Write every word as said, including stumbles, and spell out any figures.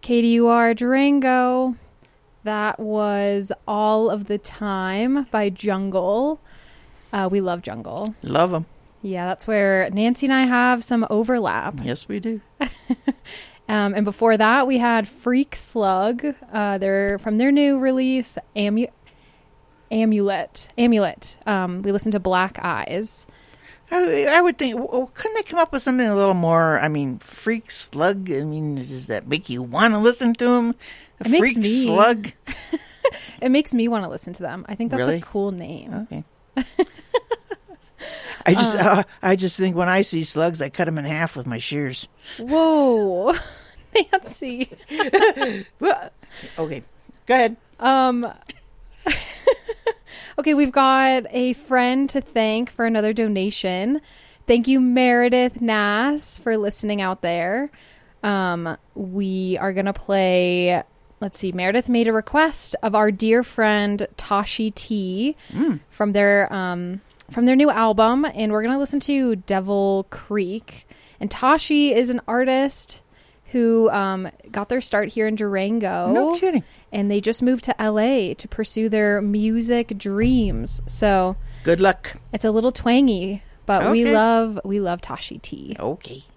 K D U R Durango. That was All of the Time by Jungle. Uh, we love Jungle. Love them. Yeah, that's where Nancy and I have some overlap. Yes, we do. um, and before that, we had Freak Slug. Uh, they're from their new release, Amu- Amulet. Amulet. Um, we listened to Black Eyes. I, I would think, well, couldn't they come up with something a little more, I mean, Freak Slug? I mean, does that make you want to listen to them? A it Freak me, Slug? It makes me want to listen to them. I think that's really? a cool name. Okay. I just, uh, uh, I just think when I see slugs, I cut them in half with my shears. Whoa, Nancy. Well, okay, go ahead. Um... Okay, we've got a friend to thank for another donation. Thank you, Meredith Nass, for listening out there. Um, we are going to play, let's see, Meredith made a request of our dear friend Tashi T mm. from their um, from their new album, and we're going to listen to Devil Creek. And Tashi is an artist who um, got their start here in Durango. No kidding. And they just moved to L A to pursue their music dreams. So good luck. It's a little twangy, but okay. we love we love Tashi T. Okay.